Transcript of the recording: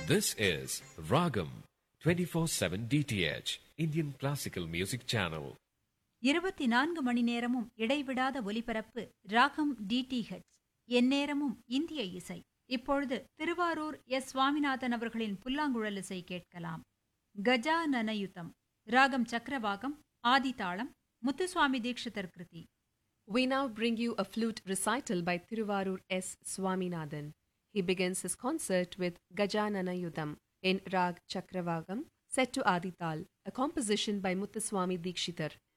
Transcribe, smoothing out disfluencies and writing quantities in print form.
This is Ragam 24/7 DTH Indian Classical Music Channel. 24 மணி நேரமும் இடைவிடாத ஒலிபரப்பு ராகம் டிடிஹெச். எந்நேரமும் இந்திய இசை. இப்பொழுது திருவாரூர் எஸ். சுவாமிநாதன் அவர்களின் புல்லாங்குழல் இசை கேட்கலாம். கஜானனயுதம் ராகம் சக்கரவாகம், ஆதிதாளம், முத்துசுவாமி தீக்ஷிதர் கிருதி. We now bring you a flute recital by Thiruvarur S. Swaminathan. He begins his concert with Gajanana Yudam in Rag Chakravagam, set to Adital, a composition by Muthuswami Dikshitar.